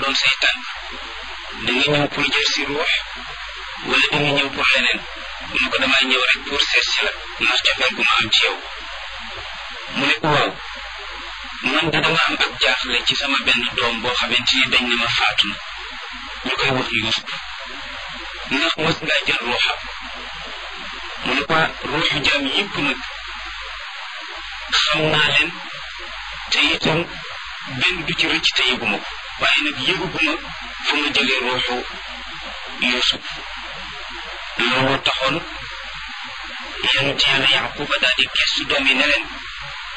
doon say tànk da nga ñëw pour jël si ruux wala da nga ñëw pour leneen mu ne ko damaa ñëw rek pour seet si la ndax cofeel gu ma am ci yow mu ne ko waaw man de dama am ak jaaxle ci sama benn doom boo xamante ni dañ ne ma faatu na ñu koy wax Yuusuf ndax mos ngaa jël ruuxam mu ne ko ruuxu jaam yëpp nag xam naa leen te itam benn du ci rëcc te yëguma ko waaye nag yëguguma fu ma jëlee ruuxu Yuusuf looloo taxoon yonent Yàlla Yaquba daal di gestu doom yi ne leen